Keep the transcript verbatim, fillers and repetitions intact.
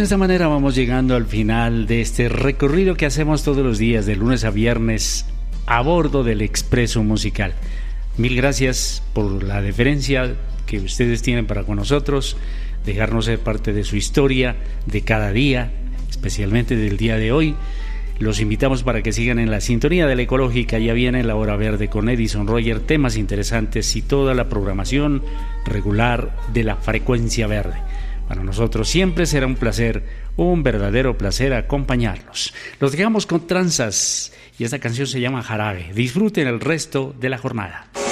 de esta manera vamos llegando al final de este recorrido que hacemos todos los días, de lunes a viernes, a bordo del Expreso Musical. Mil gracias por la deferencia que ustedes tienen para con nosotros, dejarnos ser parte de su historia de cada día, especialmente del día de hoy. Los invitamos para que sigan en la sintonía de la Ecológica. Ya viene la Hora Verde con Edison Roger, temas interesantes y toda la programación regular de la Frecuencia Verde. Para nosotros siempre será un placer, un verdadero placer acompañarlos. Los dejamos con Tranzas y esta canción se llama Jarabe. Disfruten el resto de la jornada.